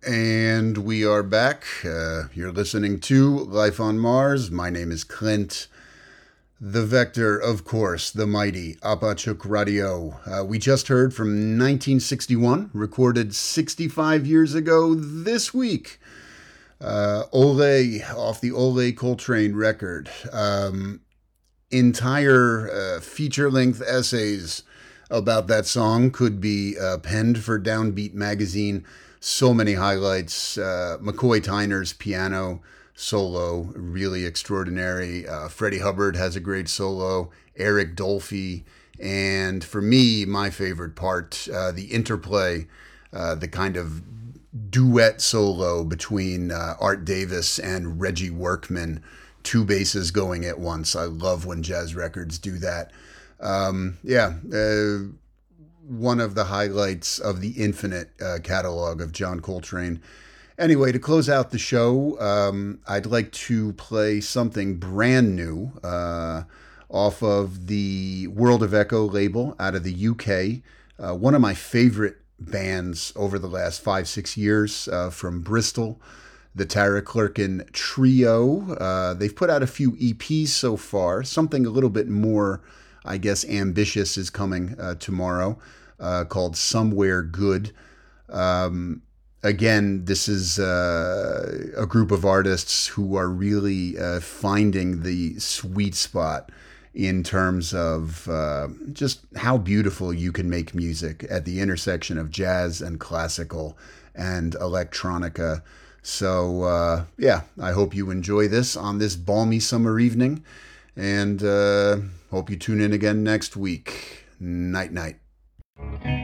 And we are back. You're listening to Life on Mars. My name is Clint. The Vector, of course, the mighty Apachuk Radio. We just heard from 1961, recorded 65 years ago this week. Ole, off the Ole Coltrane record. Entire feature-length essays about that song could be penned for Downbeat magazine. So many highlights. McCoy Tyner's piano solo, really extraordinary. Freddie Hubbard has a great solo. Eric Dolphy. And for me, my favorite part, the interplay, the kind of duet solo between Art Davis and Reggie Workman. Two basses going at once. I love when jazz records do that. One of the highlights of the infinite catalog of John Coltrane. Anyway, to close out the show, I'd like to play something brand new off of the World of Echo label out of the UK. One of my favorite bands over the last 5-6 years from Bristol, the Tara Clerkin Trio. They've put out a few EPs so far. Something a little bit more, I guess, ambitious is coming tomorrow, called Somewhere Good. Again, this is a group of artists who are really finding the sweet spot in terms of just how beautiful you can make music at the intersection of jazz and classical and electronica. So, I hope you enjoy this on this balmy summer evening, and hope you tune in again next week. Night, night.